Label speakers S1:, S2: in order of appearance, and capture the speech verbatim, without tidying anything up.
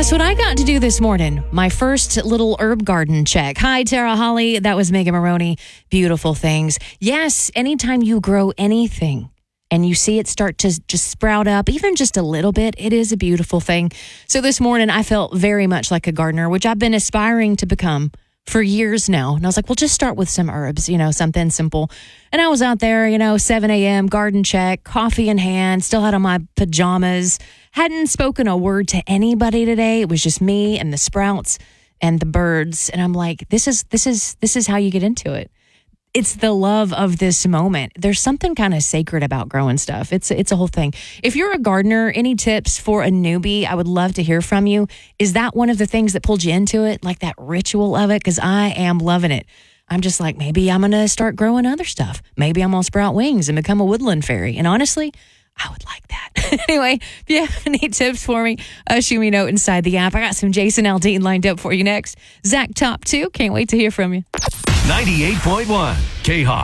S1: Guess what I got to do this morning? My first little herb garden check. Hi, Tara Holly. That was Megan Maroney. Beautiful things. Yes, anytime you grow anything and you see it start to just sprout up, even just a little bit, it is a beautiful thing. So this morning, I felt very much like a gardener, which I've been aspiring to become for years now. And I was like, well, just start with some herbs, you know, something simple. And I was out there, you know, seven a.m., garden check, coffee in hand, still had on my pajamas, hadn't spoken a word to anybody today. It was just me and the sprouts and the birds. And I'm like, this is, this is, this is how you get into it. It's the love of this moment. There's something kind of sacred about growing stuff. It's it's a whole thing. If you're a gardener, any tips for a newbie? I would love to hear from you. Is that one of the things that pulled you into it? Like that ritual of it? Because I am loving it. I'm just like, maybe I'm going to start growing other stuff. Maybe I'm going to sprout wings and become a woodland fairy. And honestly, I would like that. Anyway, if you have any tips for me, uh, shoot me a note inside the app. I got some Jason Aldean lined up for you next. Zach Top two. Can't wait to hear from you.
S2: ninety-eight point one K-Hawk.